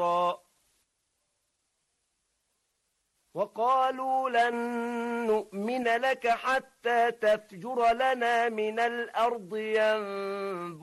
نفورا وقالوا لن نؤمن لك حتى تفجر لنا من الأرض ينبوعا